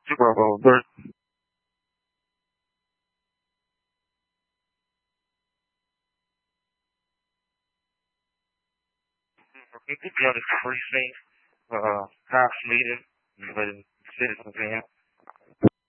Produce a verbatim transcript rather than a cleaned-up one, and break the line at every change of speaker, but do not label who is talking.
Super Bowl, but people got a free state, uh, House meeting, but citizens in.